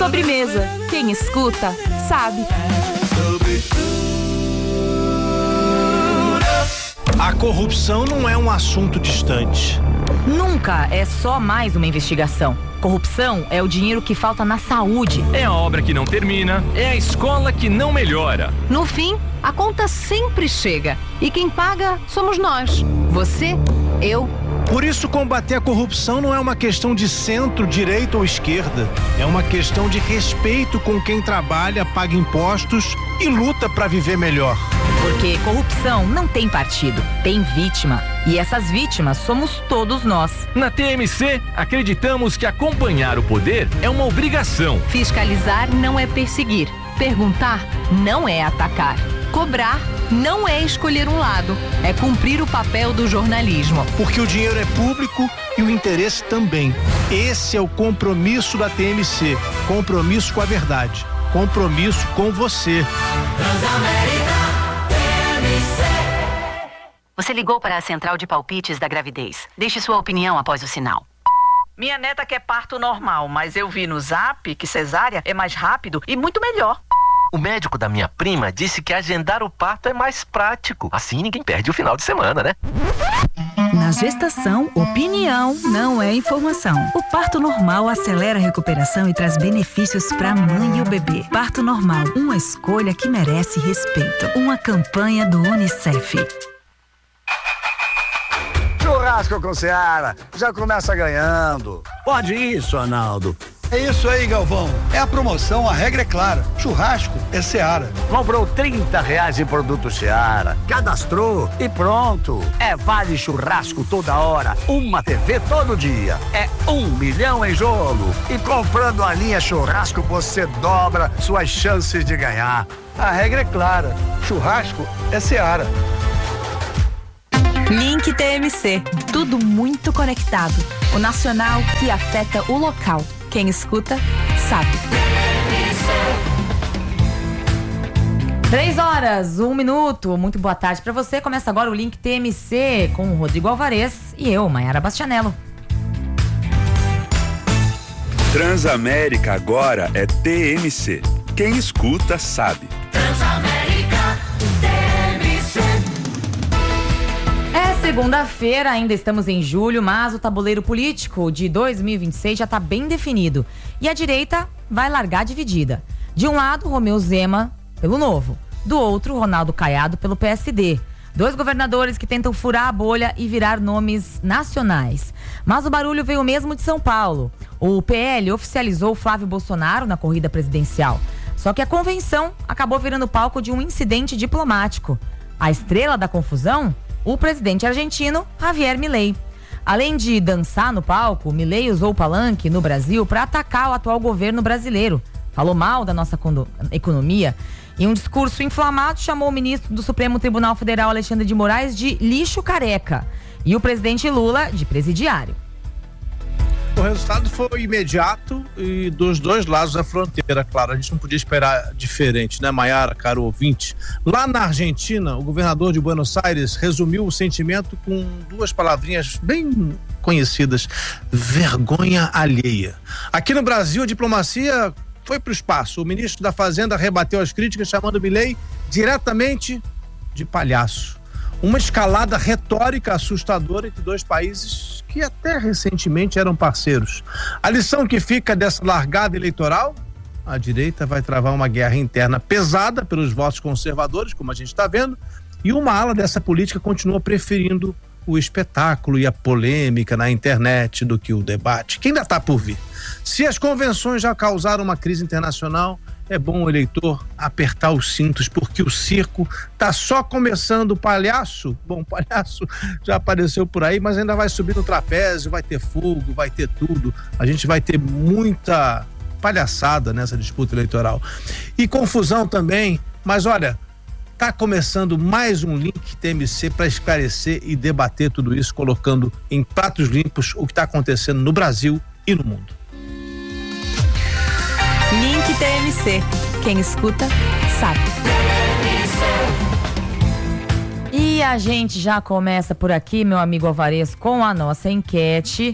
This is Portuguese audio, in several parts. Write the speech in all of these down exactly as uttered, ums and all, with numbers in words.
Sobremesa. Quem escuta, sabe. A corrupção não é um assunto distante. Nunca é só mais uma investigação. Corrupção é o dinheiro que falta na saúde. É a obra que não termina, é a escola que não melhora. No fim, a conta sempre chega. E quem paga somos nós. Você, eu. Por isso, combater a corrupção não é uma questão de centro, direita ou esquerda. É uma questão de respeito com quem trabalha, paga impostos e luta para viver melhor. Porque corrupção não tem partido, tem vítima. E essas vítimas somos todos nós. Na T M C, acreditamos que acompanhar o poder é uma obrigação. Fiscalizar não é perseguir. Perguntar não é atacar. Cobrar não é escolher um lado, é cumprir o papel do jornalismo. Porque o dinheiro é público e o interesse também. Esse é o compromisso da T M C. Compromisso com a verdade. Compromisso com você. Transamérica, T M C. Você ligou para a central de palpites da gravidez. Deixe sua opinião após o sinal. Minha neta quer parto normal, mas eu vi no Zap que cesárea é mais rápido e muito melhor. O médico da minha prima disse que agendar o parto é mais prático. Assim ninguém perde o final de semana, né? Na gestação, opinião não é informação. O parto normal acelera a recuperação e traz benefícios para a mãe e o bebê. Parto normal, uma escolha que merece respeito. Uma campanha do Unicef. Churrasco com Seara, já começa ganhando. Pode isso, Arnaldo. É isso aí, Galvão. É a promoção, a regra é clara. Churrasco é Seara. Comprou trinta reais em produto Seara. Cadastrou e pronto. É vale churrasco toda hora. Uma T V todo dia. É um milhão em jogo. E comprando a linha churrasco, você dobra suas chances de ganhar. A regra é clara. Churrasco é Seara. Link T M C. Tudo muito conectado. O nacional que afeta o local. Quem escuta, sabe. Três horas, um minuto. Muito boa tarde pra você. Começa agora o Link T M C com o Rodrigo Alvarez e eu, Maiara Bastianello. Transamérica agora é T M C. Quem escuta, sabe. Transamérica, T M C. É segunda-feira, ainda estamos em julho, mas o tabuleiro político de dois mil e vinte e seis já está bem definido. E a direita vai largar dividida. De um lado, Romeu Zema, pelo Novo. Do outro, Ronaldo Caiado, pelo P S D. Dois governadores que tentam furar a bolha e virar nomes nacionais. Mas o barulho veio mesmo de São Paulo. O P L oficializou Flávio Bolsonaro na corrida presidencial. Só que a convenção acabou virando palco de um incidente diplomático. A estrela da confusão? O presidente argentino Javier Milei. Além de dançar no palco, Milei usou o palanque no Brasil para atacar o atual governo brasileiro. Falou mal da nossa economia. Em um discurso inflamado, chamou o ministro do Supremo Tribunal Federal, Alexandre de Moraes, de lixo careca. E o presidente Lula, de presidiário. O resultado foi imediato e dos dois lados da fronteira, claro. A gente não podia esperar diferente, né, Maiara, caro ouvinte? Lá na Argentina, o governador de Buenos Aires resumiu o sentimento com duas palavrinhas bem conhecidas: vergonha alheia. Aqui no Brasil, a diplomacia foi para o espaço. O ministro da Fazenda rebateu as críticas, chamando Milei diretamente de palhaço. Uma escalada retórica assustadora entre dois países que até recentemente eram parceiros. A lição que fica dessa largada eleitoral: a direita vai travar uma guerra interna pesada pelos votos conservadores, como a gente está vendo, e uma ala dessa política continua preferindo o espetáculo e a polêmica na internet do que o debate, que ainda está por vir. Se as convenções já causaram uma crise internacional, é bom o eleitor apertar os cintos, porque o circo tá só começando. O palhaço, bom, o palhaço já apareceu por aí, mas ainda vai subir no trapézio, vai ter fogo, vai ter tudo. A gente vai ter muita palhaçada nessa disputa eleitoral. E confusão também, mas olha, tá começando mais um Link T M C para esclarecer e debater tudo isso, colocando em pratos limpos o que está acontecendo no Brasil e no mundo. Link T M C. Quem escuta, sabe. E a gente já começa por aqui, meu amigo Alvarez, com a nossa enquete.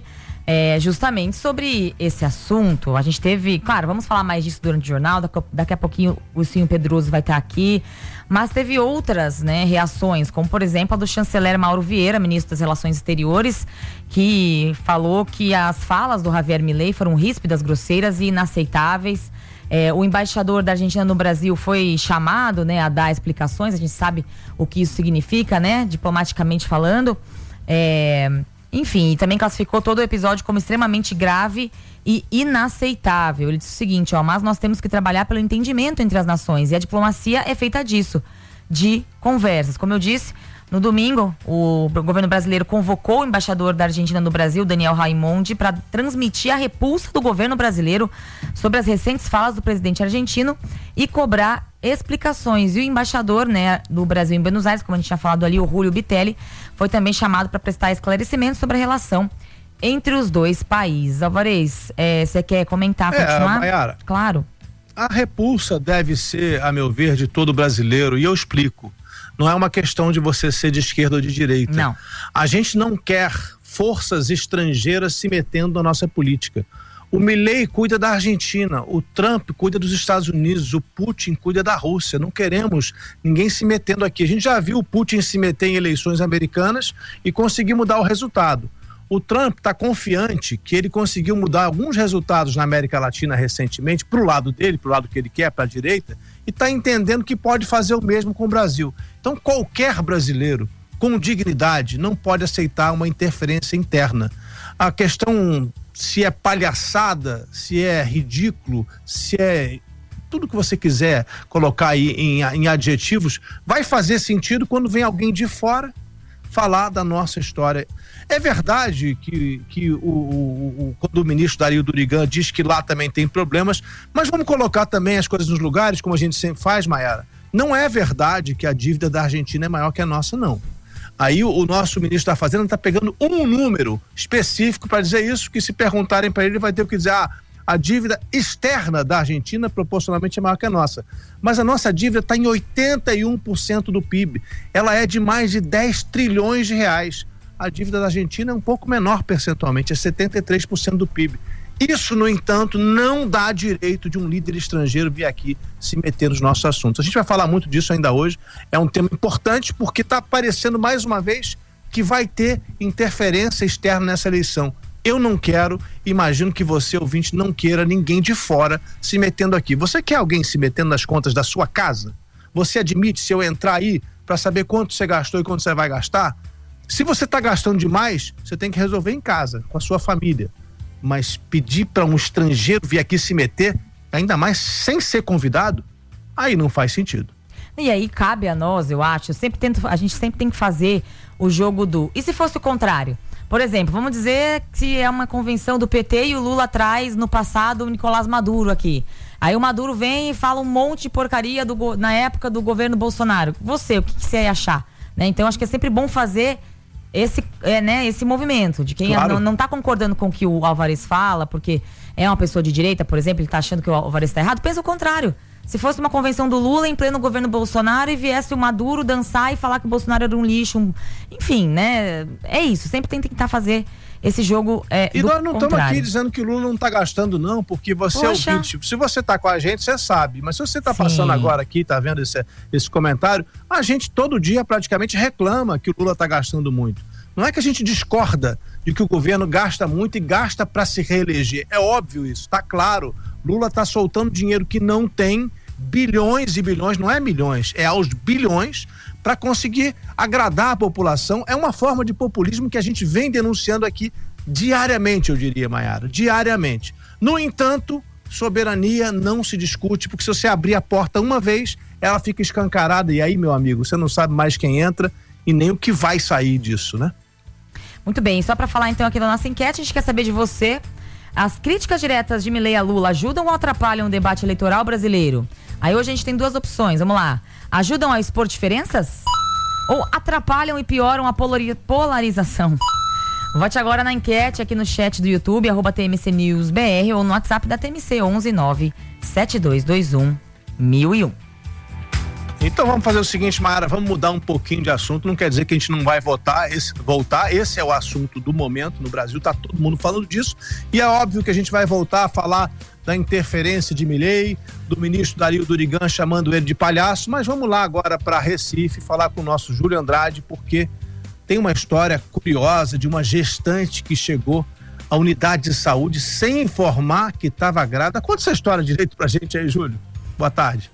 É, justamente sobre esse assunto. A gente teve, claro, vamos falar mais disso durante o jornal, daqui, daqui a pouquinho o Cinho Pedroso vai estar aqui, mas teve outras, né, reações, como por exemplo a do chanceler Mauro Vieira, ministro das Relações Exteriores, que falou que as falas do Javier Milei foram ríspidas, grosseiras e inaceitáveis. É, o embaixador da Argentina no Brasil foi chamado, né, a dar explicações. A gente sabe o que isso significa, né, diplomaticamente falando. É... Enfim, e também classificou todo o episódio como extremamente grave e inaceitável. Ele disse o seguinte, ó, mas nós temos que trabalhar pelo entendimento entre as nações e a diplomacia é feita disso, de conversas. Como eu disse, no domingo, o governo brasileiro convocou o embaixador da Argentina no Brasil, Daniel Raimondi, para transmitir a repulsa do governo brasileiro sobre as recentes falas do presidente argentino e cobrar explicações. E o embaixador, né, do Brasil em Buenos Aires, como a gente tinha falado ali, o Julio Bitelli, foi também chamado para prestar esclarecimentos sobre a relação entre os dois países. Alvarez, você é, quer comentar, é, continuar? Mayara, claro. A repulsa deve ser, a meu ver, de todo brasileiro, e eu explico. Não é uma questão de você ser de esquerda ou de direita. Não. A gente não quer forças estrangeiras se metendo na nossa política. O Milei cuida da Argentina, o Trump cuida dos Estados Unidos, o Putin cuida da Rússia. Não queremos ninguém se metendo aqui. A gente já viu o Putin se meter em eleições americanas e conseguir mudar o resultado. O Trump está confiante que ele conseguiu mudar alguns resultados na América Latina recentemente, para o lado dele, para o lado que ele quer, para a direita, e está entendendo que pode fazer o mesmo com o Brasil. Então, qualquer brasileiro com dignidade não pode aceitar uma interferência interna. A questão se é palhaçada, se é ridículo, se é tudo que você quiser colocar aí em, em adjetivos, vai fazer sentido quando vem alguém de fora falar da nossa história. É verdade que, que o, o, o, quando o ministro Dario Durigan diz que lá também tem problemas, mas vamos colocar também as coisas nos lugares, como a gente sempre faz, Mayara. Não é verdade que a dívida da Argentina é maior que a nossa, não. Aí o, o nosso ministro da Fazenda está pegando um número específico para dizer isso, que se perguntarem para ele, ele vai ter que dizer, ah, a dívida externa da Argentina proporcionalmente é maior que a nossa. Mas a nossa dívida está em oitenta e um por cento do P I B. Ela é de mais de dez trilhões de reais. A dívida da Argentina é um pouco menor percentualmente, é setenta e três por cento do P I B. Isso, no entanto, não dá direito de um líder estrangeiro vir aqui se meter nos nossos assuntos. A gente vai falar muito disso ainda hoje. É um tema importante porque está aparecendo mais uma vez que vai ter interferência externa nessa eleição. Eu não quero, imagino que você, ouvinte, não queira ninguém de fora se metendo aqui. Você quer alguém se metendo nas contas da sua casa? Você admite, se eu entrar aí para saber quanto você gastou e quanto você vai gastar? Se você está gastando demais, você tem que resolver em casa, com a sua família. Mas pedir para um estrangeiro vir aqui se meter, ainda mais sem ser convidado, aí não faz sentido. E aí cabe a nós, eu acho, eu sempre tento, a gente sempre tem que fazer o jogo do... E se fosse o contrário? Por exemplo, vamos dizer que é uma convenção do P T e o Lula traz no passado o Nicolás Maduro aqui. Aí o Maduro vem e fala um monte de porcaria do, na época do governo Bolsonaro. Você, o que, que você ia achar? Né? Então acho que é sempre bom fazer esse, é, né, esse movimento de quem claro. não, não tá concordando com o que o Alvarez fala, porque é uma pessoa de direita, por exemplo, ele tá achando que o Alvarez tá errado. Pensa o contrário. Se fosse uma convenção do Lula em pleno governo Bolsonaro e viesse o Maduro dançar e falar que o Bolsonaro era um lixo, um... enfim, né? É isso, sempre tem que tentar fazer esse jogo é, e do nós não estamos contrário. aqui dizendo que o Lula não está gastando não, porque você é ouvinte, se você está com a gente, você sabe, mas se você está passando agora aqui, está vendo esse, esse comentário, a gente todo dia praticamente reclama que o Lula está gastando muito. Não é que a gente discorda de que o governo gasta muito e gasta para se reeleger, é óbvio isso, está claro. Lula está soltando dinheiro que não tem, bilhões e bilhões, não é milhões, é aos bilhões, para conseguir agradar a população. É uma forma de populismo que a gente vem denunciando aqui diariamente, eu diria, Mayara, diariamente. No entanto, soberania não se discute, porque se você abrir a porta uma vez, ela fica escancarada, e aí, meu amigo, você não sabe mais quem entra e nem o que vai sair disso, né? Muito bem, só para falar então aqui da nossa enquete, a gente quer saber de você. As críticas diretas de Milei a Lula ajudam ou atrapalham o debate eleitoral brasileiro? Aí hoje a gente tem duas opções, vamos lá. Ajudam a expor diferenças? Ou atrapalham e pioram a polarização? Vote agora na enquete aqui no chat do YouTube, arroba T M C News B R, ou no WhatsApp da T M C, onze nove sete dois dois um mil e um. Então vamos fazer o seguinte, Mayara, vamos mudar um pouquinho de assunto, não quer dizer que a gente não vai votar, esse, voltar, esse é o assunto do momento no Brasil, tá todo mundo falando disso, e é óbvio que a gente vai voltar a falar da interferência de Milei, do ministro Dario Durigan chamando ele de palhaço, mas vamos lá agora para Recife falar com o nosso Júlio Andrade, porque tem uma história curiosa de uma gestante que chegou à unidade de saúde sem informar que estava grávida. Conta essa história direito pra gente aí, Júlio. Boa tarde.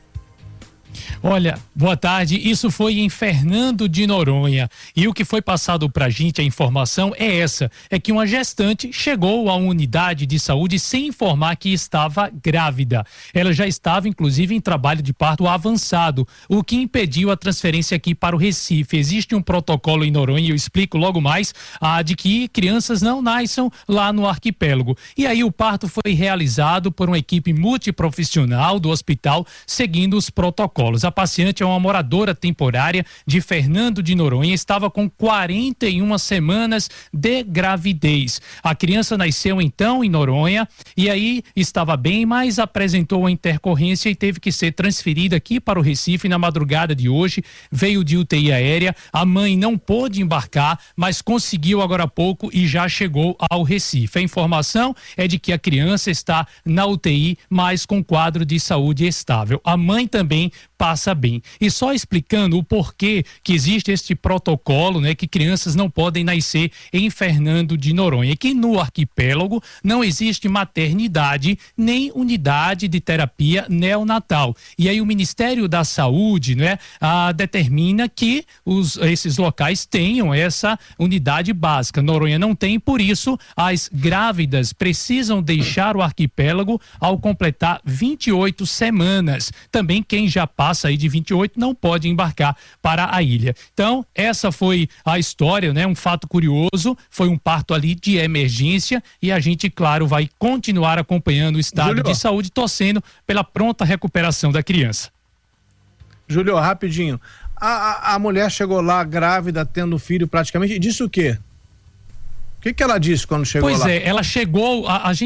Olha, boa tarde, isso foi em Fernando de Noronha e o que foi passado pra gente, a informação é essa, é que uma gestante chegou à unidade de saúde sem informar que estava grávida. Ela já estava inclusive em trabalho de parto avançado, o que impediu a transferência aqui para o Recife. Existe um protocolo em Noronha, eu explico logo mais, ah, de que crianças não nasçam lá no arquipélago. E aí o parto foi realizado por uma equipe multiprofissional do hospital, seguindo os protocolos. A paciente é uma moradora temporária de Fernando de Noronha, estava com quarenta e uma semanas de gravidez. A criança nasceu então em Noronha e aí estava bem, mas apresentou uma intercorrência e teve que ser transferida aqui para o Recife na madrugada de hoje. Veio de U T I aérea, a mãe não pôde embarcar, mas conseguiu agora há pouco e já chegou ao Recife. A informação é de que a criança está na U T I, mas com quadro de saúde estável. A mãe também passa bem. E só explicando o porquê que existe este protocolo, né, que crianças não podem nascer em Fernando de Noronha, que no arquipélago não existe maternidade nem unidade de terapia neonatal. E aí o Ministério da Saúde, né, ah, determina que os, esses locais tenham essa unidade básica. Noronha não tem, por isso as grávidas precisam deixar o arquipélago ao completar vinte e oito semanas. Também quem já passa aí de vinte e oito não pode embarcar para a ilha. Então, essa foi a história, né? Um fato curioso, foi um parto ali de emergência e a gente, claro, vai continuar acompanhando o estado Júlio. de saúde, torcendo pela pronta recuperação da criança. Júlio, rapidinho, a, a, a mulher chegou lá grávida, tendo filho praticamente, e disse o quê? O que que ela disse quando chegou pois lá? Pois é, ela chegou, a, a gente